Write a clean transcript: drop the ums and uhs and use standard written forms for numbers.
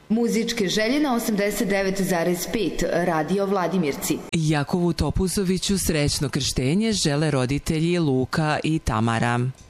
Muzičke želje na 89,5 Radio Vladimirci. Jakovu Topuzoviću srećno krštenje žele roditelji Luka i Tamara.